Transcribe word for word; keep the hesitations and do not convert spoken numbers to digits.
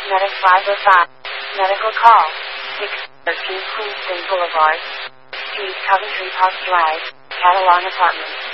Medic five oh five. Medical call. six thirteen Queenston Boulevard. East Coventry Park Drive, Catalan Apartments.